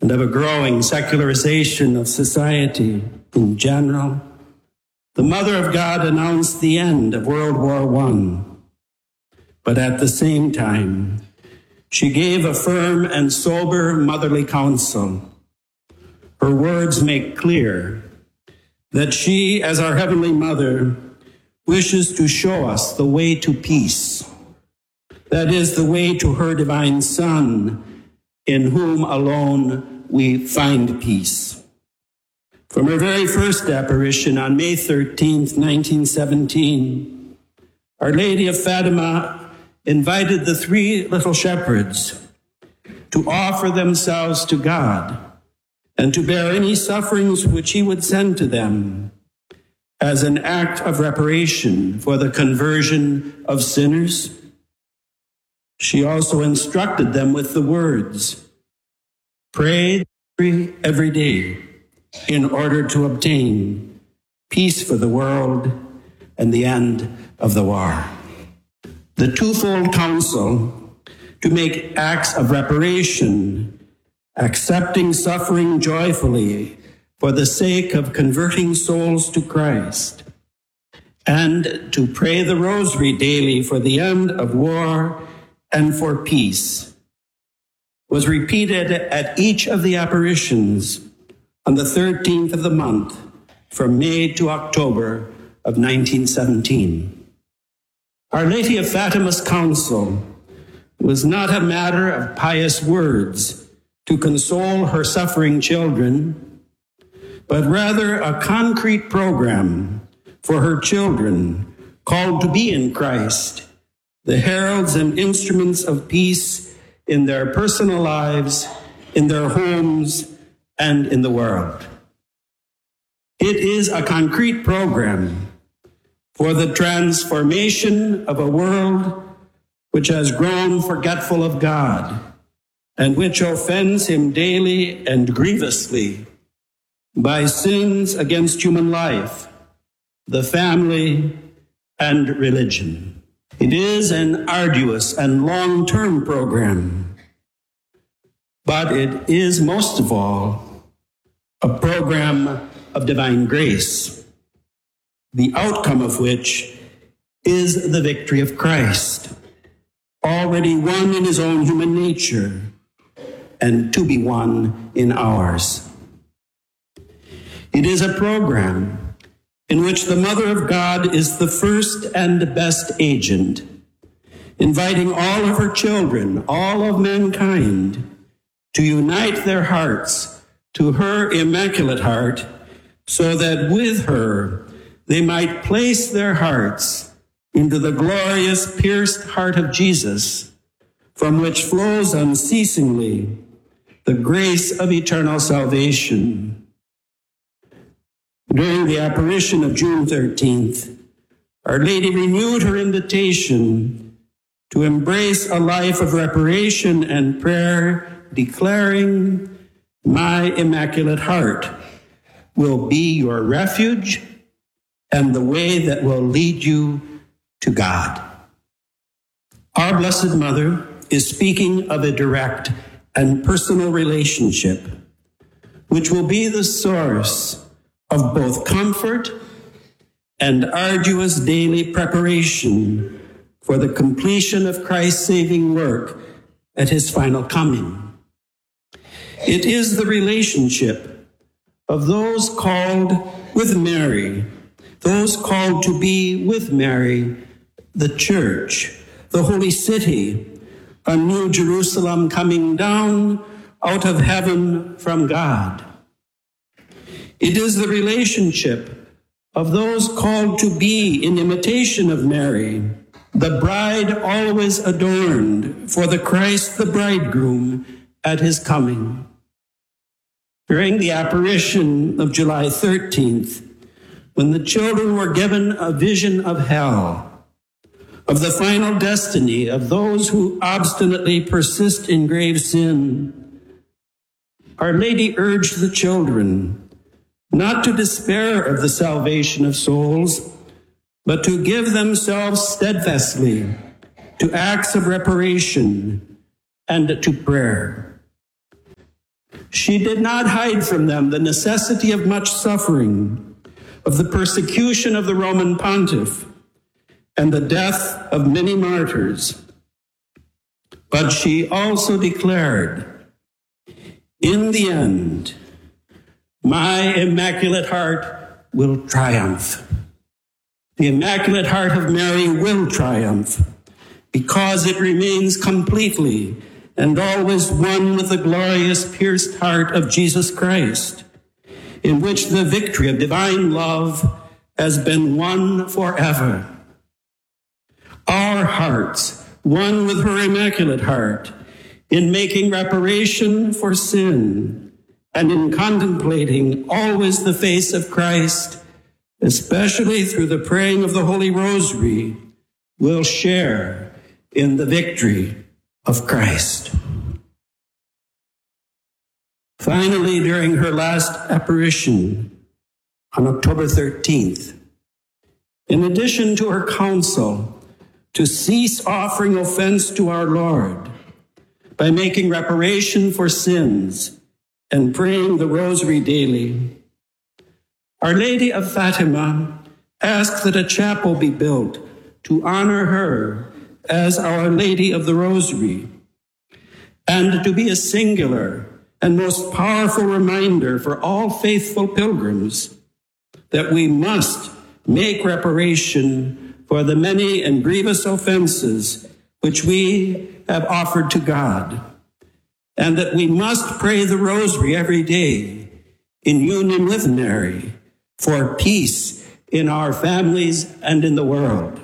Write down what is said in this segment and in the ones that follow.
and of a growing secularization of society in general, the Mother of God announced the end of World War I. But at the same time, she gave a firm and sober motherly counsel. Her words make clear that she, as our Heavenly Mother, wishes to show us the way to peace. That is, the way to her divine Son, in whom alone we find peace. From her very first apparition on May 13th, 1917, Our Lady of Fatima invited the three little shepherds to offer themselves to God and to bear any sufferings which he would send to them as an act of reparation for the conversion of sinners. She also instructed them with the words, "Pray every day in order to obtain peace for the world and the end of the war." The twofold counsel to make acts of reparation, accepting suffering joyfully for the sake of converting souls to Christ, and to pray the rosary daily for the end of war and for peace, was repeated at each of the apparitions on the 13th of the month from May to October of 1917. Our Lady of Fatima's counsel was not a matter of pious words to console her suffering children, but rather a concrete program for her children called to be in Christ, the heralds and instruments of peace in their personal lives, in their homes, and in the world. It is a concrete program for the transformation of a world which has grown forgetful of God and which offends him daily and grievously by sins against human life, the family, and religion. It is an arduous and long-term program, but it is most of all a program of divine grace, the outcome of which is the victory of Christ, already won in his own human nature and to be won in ours. It is a program in which the Mother of God is the first and best agent, inviting all of her children, all of mankind, to unite their hearts to her immaculate heart, so that with her they might place their hearts into the glorious pierced heart of Jesus, from which flows unceasingly the grace of eternal salvation. During the apparition of June 13th, Our Lady renewed her invitation to embrace a life of reparation and prayer, declaring, "My Immaculate Heart will be your refuge and the way that will lead you to God." Our Blessed Mother is speaking of a direct and personal relationship, which will be the source of both comfort and arduous daily preparation for the completion of Christ's saving work at his final coming. It is the relationship of those called with Mary, those called to be with Mary, the Church, the Holy City, a new Jerusalem coming down out of heaven from God. It is the relationship of those called to be in imitation of Mary, the bride always adorned for the Christ the bridegroom at his coming. During the apparition of July 13th, when the children were given a vision of hell, of the final destiny of those who obstinately persist in grave sin, Our Lady urged the children not to despair of the salvation of souls, but to give themselves steadfastly to acts of reparation and to prayer. She did not hide from them the necessity of much suffering, of the persecution of the Roman pontiff, and the death of many martyrs. But she also declared, in the end, my Immaculate Heart will triumph. The Immaculate Heart of Mary will triumph because it remains completely and always one with the glorious pierced heart of Jesus Christ, in which the victory of divine love has been won forever. Our hearts, one with her Immaculate Heart, in making reparation for sin and in contemplating always the face of Christ, especially through the praying of the Holy Rosary, will share in the victory of Christ. Finally, during her last apparition on October 13th, in addition to her counsel to cease offering offense to our Lord by making reparation for sins and praying the Rosary daily, Our Lady of Fatima asked that a chapel be built to honor her as Our Lady of the Rosary, and to be a singular and most powerful reminder for all faithful pilgrims that we must make reparation for the many and grievous offenses which we have offered to God, and that we must pray the Rosary every day in union with Mary for peace in our families and in the world.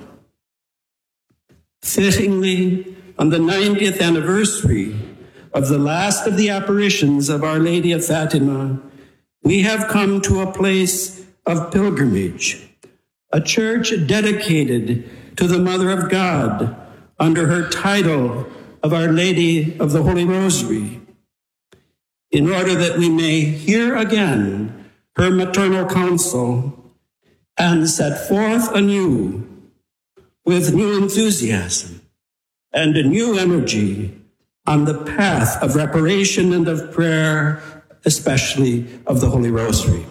Fittingly, on the 90th anniversary of the last of the apparitions of Our Lady of Fatima, we have come to a place of pilgrimage, a church dedicated to the Mother of God under her title of Our Lady of the Holy Rosary, in order that we may hear again her maternal counsel and set forth anew with new enthusiasm and a new energy on the path of reparation and of prayer, especially of the Holy Rosary.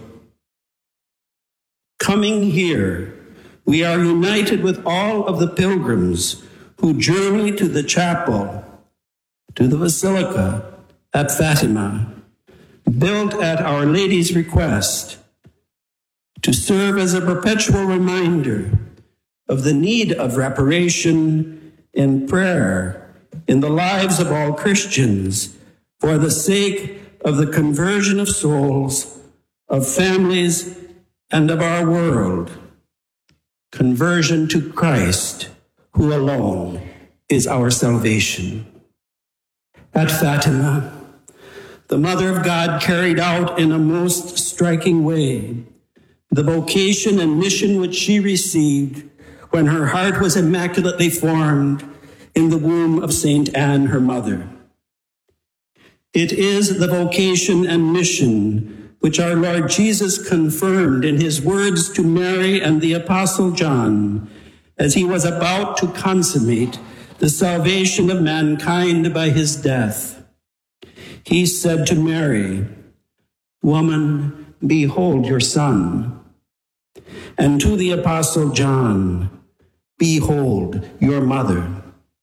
Coming here, we are united with all of the pilgrims who journey to the chapel, to the Basilica at Fatima, built at Our Lady's request, to serve as a perpetual reminder of the need of reparation and prayer in the lives of all Christians for the sake of the conversion of souls, of families, and of our world. Conversion to Christ, who alone is our salvation. At Fatima, the Mother of God carried out in a most striking way the vocation and mission which she received when her heart was immaculately formed in the womb of Saint Anne, her mother. It is the vocation and mission which our Lord Jesus confirmed in his words to Mary and the Apostle John as he was about to consummate the salvation of mankind by his death. He said to Mary, "Woman, behold your son." And to the Apostle John, "Behold your mother."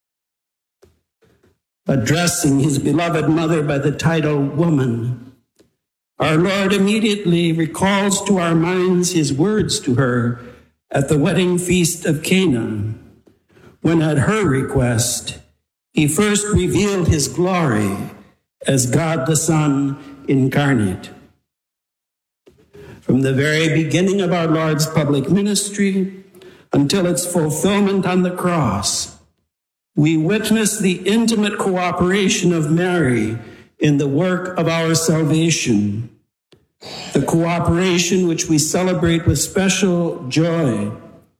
Addressing his beloved mother by the title woman, our Lord immediately recalls to our minds his words to her at the wedding feast of Cana, when at her request, he first revealed his glory as God the Son incarnate. From the very beginning of our Lord's public ministry until its fulfillment on the cross, we witness the intimate cooperation of Mary in the work of our salvation, the cooperation which we celebrate with special joy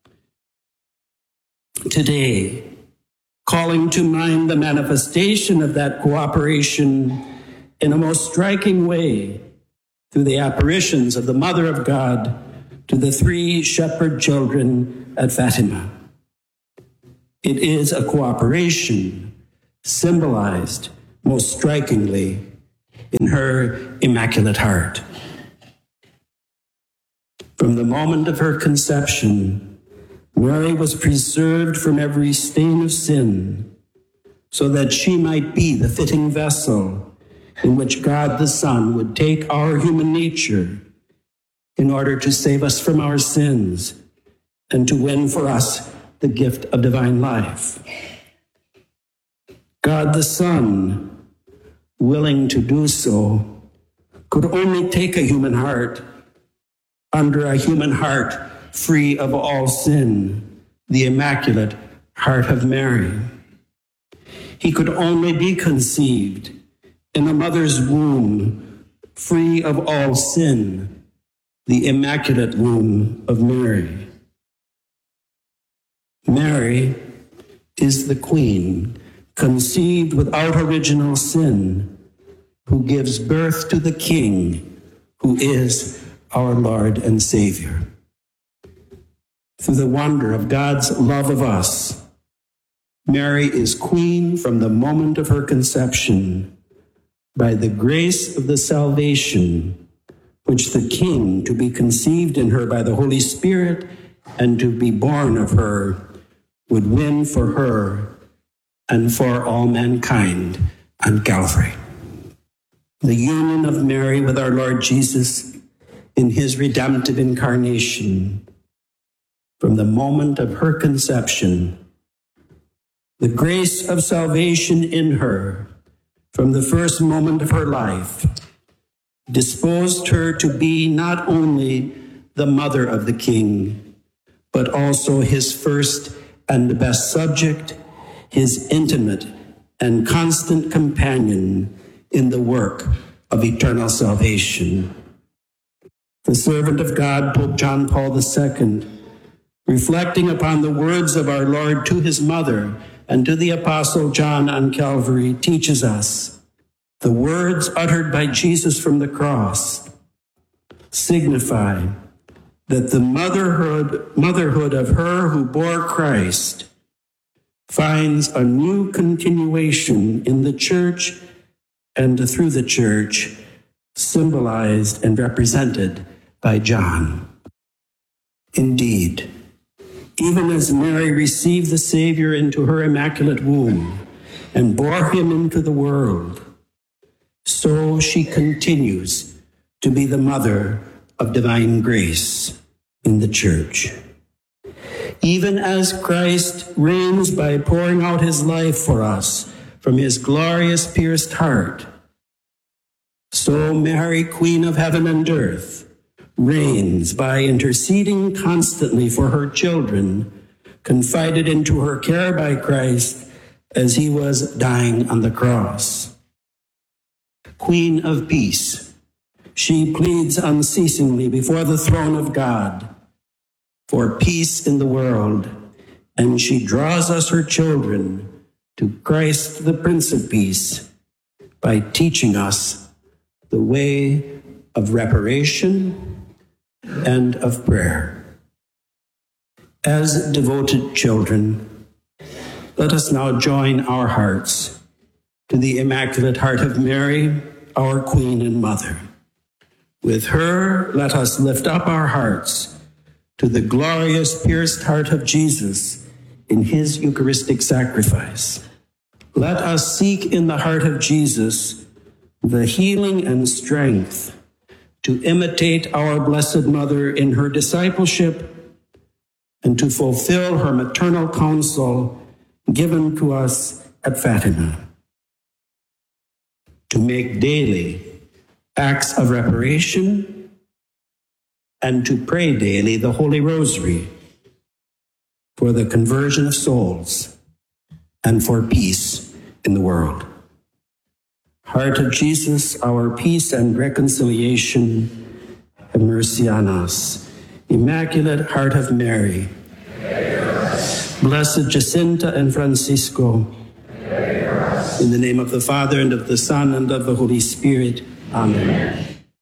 today, calling to mind the manifestation of that cooperation in a most striking way through the apparitions of the Mother of God to the 3 shepherd children at Fatima. It is a cooperation symbolized most strikingly in her immaculate heart. From the moment of her conception, Mary was preserved from every stain of sin, so that she might be the fitting vessel in which God the Son would take our human nature in order to save us from our sins and to win for us the gift of divine life. God the Son, willing to do so, could only take a human heart under a human heart free of all sin, the Immaculate Heart of Mary. He could only be conceived in a mother's womb, free of all sin, the Immaculate Womb of Mary. Mary is the Queen, conceived without original sin, who gives birth to the King, who is our Lord and Savior. Through the wonder of God's love of us, Mary is Queen from the moment of her conception by the grace of the salvation which the King, to be conceived in her by the Holy Spirit and to be born of her, would win for her and for all mankind on Calvary. The union of Mary with our Lord Jesus in his redemptive incarnation, from the moment of her conception, the grace of salvation in her from the first moment of her life disposed her to be not only the mother of the King, but also his first and best subject, his intimate and constant companion in the work of eternal salvation. The servant of God, Pope John Paul II, reflecting upon the words of our Lord to his mother and to the Apostle John on Calvary, teaches us the words uttered by Jesus from the cross signify that the motherhood of her who bore Christ finds a new continuation in the Church and through the Church, symbolized and represented by John. Indeed, even as Mary received the Savior into her immaculate womb and bore him into the world, so she continues to be the mother of divine grace in the Church. Even as Christ reigns by pouring out his life for us from his glorious pierced heart, so Mary, Queen of heaven and earth, reigns by interceding constantly for her children, confided into her care by Christ as he was dying on the cross. Queen of peace, she pleads unceasingly before the throne of God for peace in the world, and she draws us, her children, to Christ, the Prince of Peace, by teaching us the way of reparation and of prayer. As devoted children, let us now join our hearts to the Immaculate Heart of Mary, our Queen and Mother. With her, let us lift up our hearts to the glorious pierced heart of Jesus in his Eucharistic sacrifice. Let us seek in the heart of Jesus the healing and strength to imitate our Blessed Mother in her discipleship and to fulfill her maternal counsel given to us at Fatima. To make daily acts of reparation and to pray daily the Holy Rosary for the conversion of souls and for peace in the world. Heart of Jesus, our peace and reconciliation, have mercy on us. Immaculate Heart of Mary, Blessed Jacinta and Francisco, in the name of the Father, and of the Son, and of the Holy Spirit. Amen.